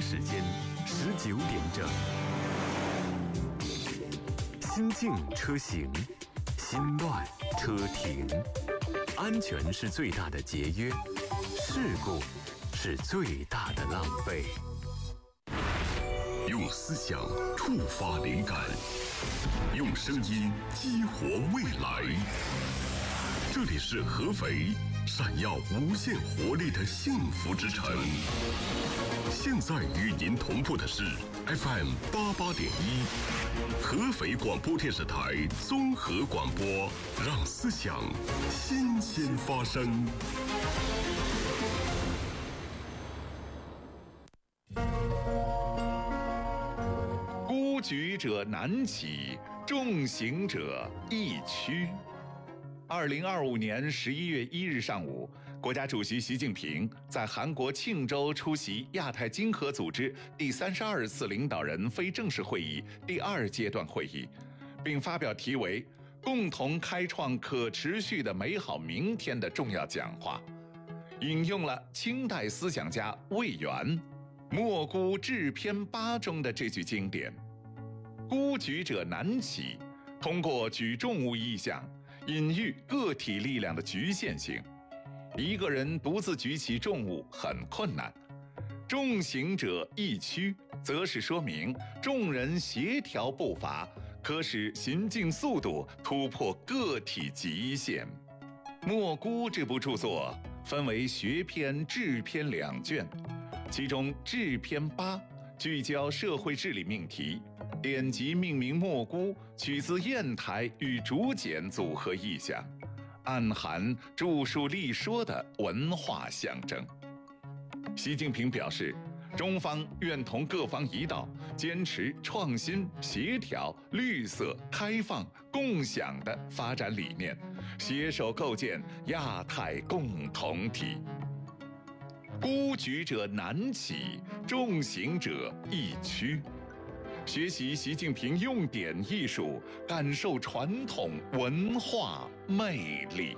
时间19点整。心静车行，心乱车停。安全是最大的节约，事故是最大的浪费。 用思想触发灵感，用声音激活未来。这里是合肥，闪耀无限活力的幸福之城。现在与您同步的是 FM 88.1，合肥广播电视台综合广播，让思想新鲜发生。 孤举者难起，重行者易趋。2025年11月1日上午，国家主席习近平在韩国庆州出席亚太经合组织第32次领导人非正式会议第2阶段会议，并发表题为《共同开创可持续的美好明天》的重要讲话，引用了清代思想家魏源《莫孤致篇8》中的这句经典：孤举者难起，通过举重物意象隐喻个体力量的局限性，一个人独自举起重物很困难。重行者易趋，则是说明众人协调步伐，可使行进速度突破个体极限。《莫孤》这部著作分为学篇、志篇2卷，其中志篇8聚焦社会治理命题，典籍命名莫孤，取自砚台与竹简组合意象，暗含著述立说的文化象征。习近平表示，中方愿同各方一道，坚持创新、协调、绿色、开放、共享的发展理念，携手构建亚太共同体。孤举者难起，重行者易趋。学习习近平用典艺术，感受传统文化魅力。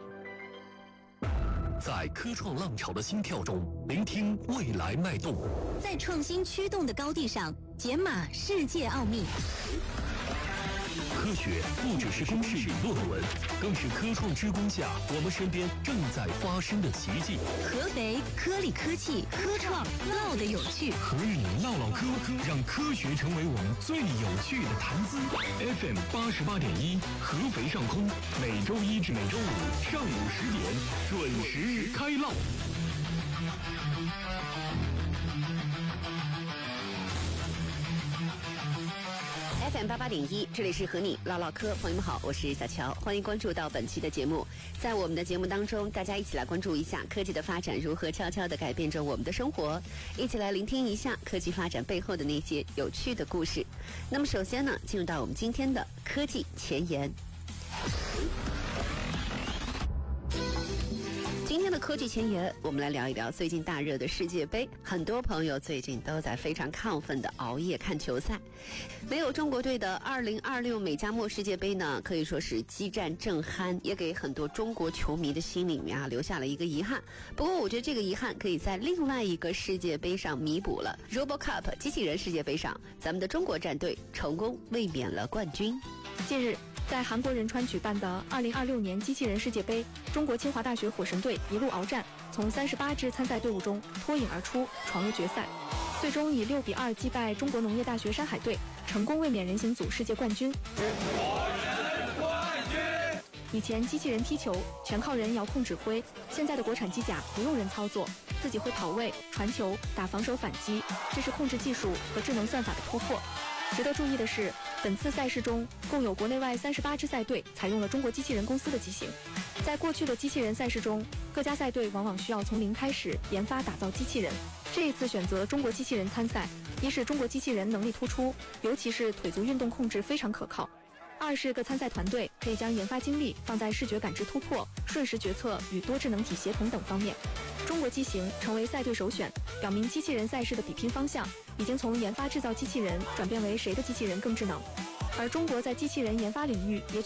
在科创浪潮的心跳中，聆听未来脉动； 在创新驱动的高地上，解码世界奥秘。 科学不只是公式与论文，更是科创之光下我们身边正在发生的奇迹。 合肥科力科技科创唠得有趣， 和你唠唠科，让科学成为我们最有趣的谈资。FM 88.1，合肥上空，每周一至每周五上午10点准时开唠。 FM 88.1，这里是和你唠唠嗑，朋友们好，我是小乔，欢迎关注到本期的节目。在我们的节目当中，大家一起来关注一下科技的发展如何悄悄地改变着我们的生活，一起来聆听一下科技发展背后的那些有趣的故事。那么首先呢，进入到我们今天的科技前沿。今天的科技前沿，我们来聊一聊最近大热的世界杯。很多朋友最近都在非常亢奋地熬夜看球赛。没有中国队的2026美加墨世界杯呢，可以说是激战正酣，也给很多中国球迷的心里面留下了一个遗憾。不过我觉得这个遗憾可以在另外一个世界杯上弥补了。RoboCup 机器人世界杯上，咱们的中国战队成功卫冕了冠军。 近日，在韩国仁川举办的2026年机器人世界杯，中国清华大学火神队一路鏖战，从38支参赛队伍中脱颖而出，闯入决赛，最终以6-2击败中国农业大学山海队，成功卫冕人形组世界冠军。以前机器人踢球全靠人遥控指挥，现在的国产机甲不用人操作，自己会跑位、传球、打防守反击，这是控制技术和智能算法的突破。值得注意的是，本次赛事中共有国内外38支赛队采用了中国机器人公司的机型。在过去的机器人赛事中，各家赛队往往需要从零开始研发打造机器人。这一次选择中国机器人参赛，一是中国机器人能力突出，尤其是腿足运动控制非常可靠；二是各参赛团队可以将研发精力放在视觉感知突破、瞬时决策与多智能体协同等方面。中国机型成为赛队首选，表明机器人赛事的比拼方向已经从研发制造机器人转变为谁的机器人更智能。而中国在机器人研发领域也